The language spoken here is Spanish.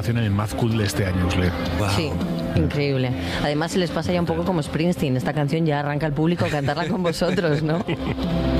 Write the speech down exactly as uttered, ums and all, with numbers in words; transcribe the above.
colaboración en el Mad Cool de este año, Usle. Wow. Sí, increíble. Además se les pasa ya un poco como Springsteen. Esta canción ya arranca al público a cantarla con vosotros, ¿no?